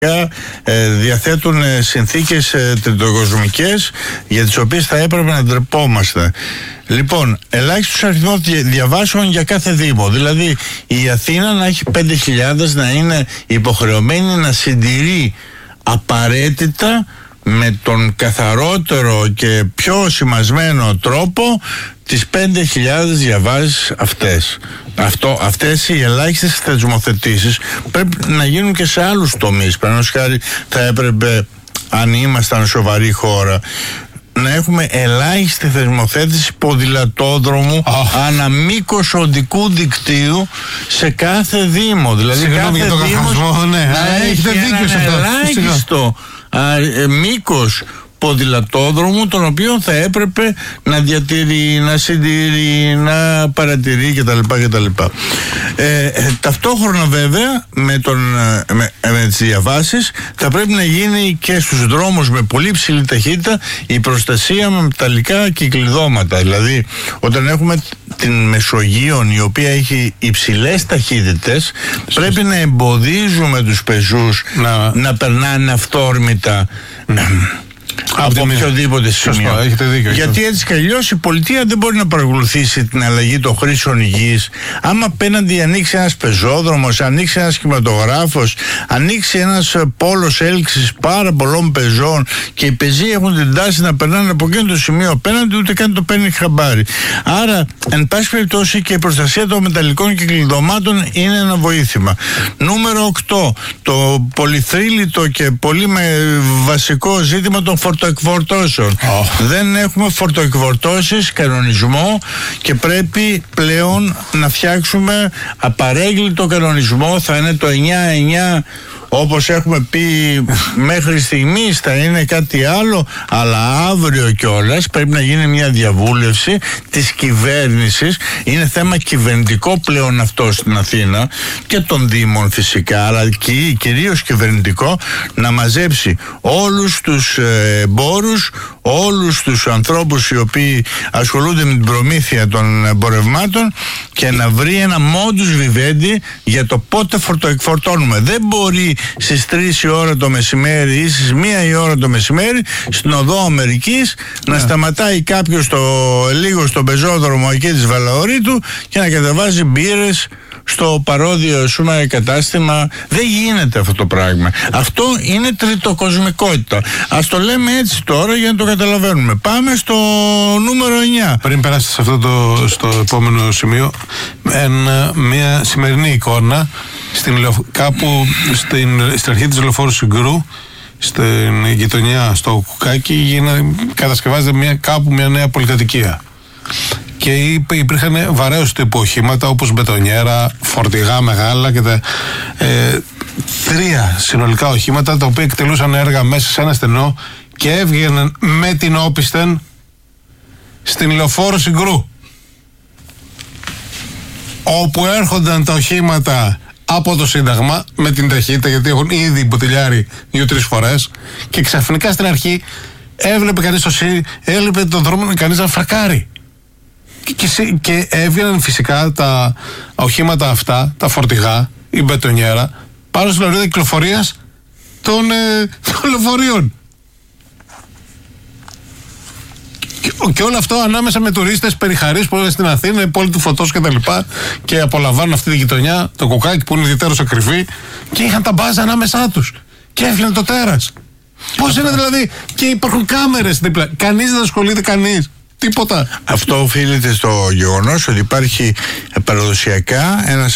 διαθέτουν συνθήκες τριτοκοσμικές για τις οποίες θα έπρεπε να ντρεπόμαστε. Λοιπόν, ελάχιστος αριθμός διαβάσεων για κάθε δήμο. Δηλαδή η Αθήνα να έχει 5.000, να είναι υποχρεωμένη να συντηρεί απαραίτητα με τον καθαρότερο και πιο σημασμένο τρόπο τις 5.000 διαβάσεις αυτές. Αυτές οι ελάχιστες θεσμοθετήσεις πρέπει να γίνουν και σε άλλους τομείς. Παραδείγματος χάρη, θα έπρεπε, αν ήμασταν σοβαρή χώρα, να έχουμε ελάχιστη θεσμοθέτηση ποδηλατόδρομου ανά μήκος οδικού δικτύου σε κάθε δήμο. Δηλαδή κάθε δήμος να έχει ένα ελάχιστο μήκος ποδηλατόδρομου, τον οποίο θα έπρεπε να διατηρεί, να συντηρεί, να παρατηρεί κτλ. Ταυτόχρονα βέβαια με τις διαβάσεις θα πρέπει να γίνει και στους δρόμους με πολύ ψηλή ταχύτητα η προστασία με μεταλλικά κυκλειδώματα. Δηλαδή όταν έχουμε την Μεσογείον, η οποία έχει υψηλές ταχύτητες, πρέπει να εμποδίζουμε τους πεζούς να περνάνε αυθόρμητα από οποιοδήποτε σημείο. Έχετε δίκιο. Γιατί έτσι κι αλλιώς η πολιτεία δεν μπορεί να παρακολουθήσει την αλλαγή των χρήσεων γης. Άμα απέναντι ανοίξει ένας πεζόδρομος, ανοίξει ένας κινηματογράφος, ανοίξει ένας πόλος έλξης πάρα πολλών πεζών και οι πεζοί έχουν την τάση να περνάνε από εκείνο το σημείο απέναντι, ούτε καν το παίρνει χαμπάρι. Άρα, εν πάση περιπτώσει, και η προστασία των μεταλλικών κυκλειδωμάτων είναι ένα βοήθημα. Νούμερο 8. Το πολυθρύλιτο και πολύ βασικό ζήτημα των φορτοεκφορτώσεων. Δεν έχουμε φορτοεκφορτώσεις, κανονισμό, και πρέπει πλέον να φτιάξουμε απαρέγκλητο κανονισμό. Θα είναι το 9-9, όπως έχουμε πει μέχρι στιγμής, θα είναι κάτι άλλο, αλλά αύριο κιόλας πρέπει να γίνει μια διαβούλευση της κυβέρνησης. Είναι θέμα κυβερνητικό πλέον αυτό στην Αθήνα και των Δήμων φυσικά, αλλά κυρίως κυβερνητικό, να μαζέψει όλους τους εμπόρους, όλους τους ανθρώπους οι οποίοι ασχολούνται με την προμήθεια των εμπορευμάτων και να βρει ένα modus vivendi για το πότε φορτοεκφορτώνουμε. Δεν μπορεί στις 3 η ώρα το μεσημέρι ή στις 1 η ώρα το μεσημέρι στην οδό Αμερικής να σταματάει κάποιος λίγο στον πεζόδρομο εκεί της Βαλαωρίτου και να κατεβάζει μπύρες στο παρόδιο κατάστημα. Δεν γίνεται αυτό το πράγμα. Αυτό είναι τριτοκοσμικότητα. Ας το λέμε έτσι τώρα για να το καταλαβαίνουμε. Πάμε στο νούμερο 9. Πριν περάσετε σε στο επόμενο σημείο, μια σημερινή εικόνα κάπου στην αρχή της λεωφόρου Συγκρού, στην γειτονιά στο Κουκάκι, κατασκευάζεται κάπου μια νέα πολυκατοικία. Και υπήρχαν βαρέως τύπου οχήματα όπως μπετονιέρα, φορτηγά μεγάλα και 3 συνολικά οχήματα, τα οποία εκτελούσαν έργα μέσα σε ένα στενό και έβγαιναν με την όπισθεν στην λεωφόρο Συγκρού, όπου έρχονταν τα οχήματα από το Σύνταγμα με την ταχύτητα, γιατί έχουν ήδη μποτιλιάρει 2-3 φορές, και ξαφνικά στην αρχή έβλεπε τον δρόμο κανείς να φρακάρει. Και έβγαιναν φυσικά τα οχήματα αυτά, τα φορτηγά, η μπετονιέρα, πάνω στην λωρίδα κυκλοφορίας των λεωφορείων. Και όλο αυτό ανάμεσα με τουρίστες περιχαρείς που είναι στην Αθήνα, η πόλη του φωτός κτλ. Και απολαμβάνουν αυτή τη γειτονιά, το Κουκάκι που είναι ιδιαίτερος ακριβή, και είχαν τα μπάζα ανάμεσά τους. Και έφυγαν το τέρας. Πώς είναι δηλαδή, και υπάρχουν κάμερες δίπλα. Κανείς δεν ασχολείται, κανείς. Τίποτα. Αυτό οφείλεται στο γεγονός ότι υπάρχει παραδοσιακά ένας